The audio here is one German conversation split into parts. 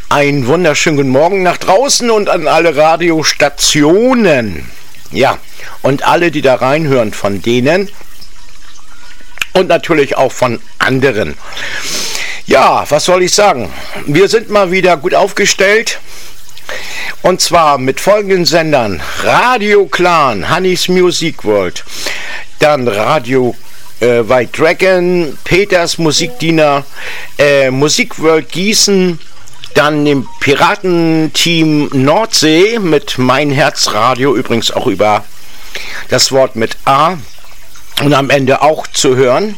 Einen wunderschönen guten Morgen nach draußen und an alle Radiostationen. Ja, und alle, die da reinhören, von denen und natürlich auch von anderen. Ja, was soll ich sagen? Wir sind mal wieder gut aufgestellt. Und zwar mit folgenden Sendern: Radio Clan, Hannis Music World, dann Radio White Dragon, Peters Musikdiener, Musik World Gießen, dann dem Piratenteam Nordsee mit Mein Herz Radio, übrigens auch über das Wort mit A und am Ende auch zu hören.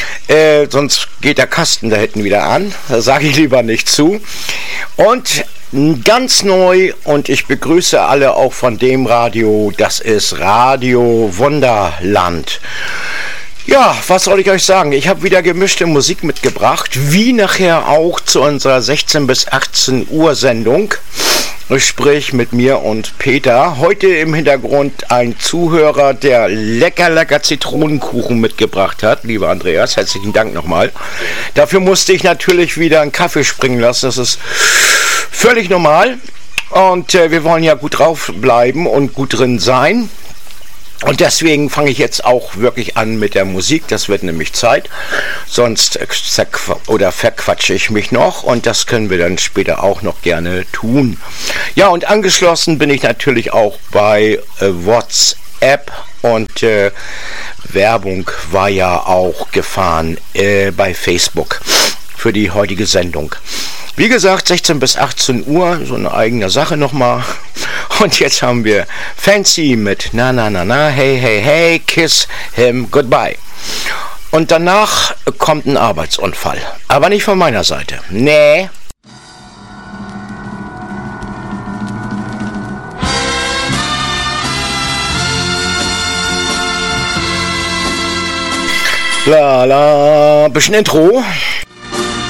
Sonst geht der Kasten da hinten wieder an, da sage ich lieber nicht zu. Und ganz neu, und ich begrüße alle auch von dem Radio, das ist Radio Wunderland. Ja, was soll ich euch sagen? Ich habe wieder gemischte Musik mitgebracht, wie nachher auch zu unserer 16 bis 18 Uhr Sendung. Sprich mit mir und Peter. Heute im Hintergrund ein Zuhörer, der lecker Zitronenkuchen mitgebracht hat. Lieber Andreas, herzlichen Dank nochmal. Dafür musste ich natürlich wieder einen Kaffee springen lassen. Das ist völlig normal. Und wir wollen ja gut drauf bleiben und gut drin sein. Und deswegen fange ich jetzt auch wirklich an mit der Musik, das wird nämlich Zeit, sonst verquatsche ich mich noch, und das können wir dann später auch noch gerne tun. Ja, und angeschlossen bin ich natürlich auch bei WhatsApp, und Werbung war ja auch gefahren bei Facebook für die heutige Sendung. Wie gesagt, 16 bis 18 Uhr, so eine eigene Sache nochmal. Und jetzt haben wir Fancy mit Na Na Na Na, Hey Hey Hey, Kiss Him Goodbye. Und danach kommt ein Arbeitsunfall. Aber nicht von meiner Seite. Nee. La la, bisschen Intro.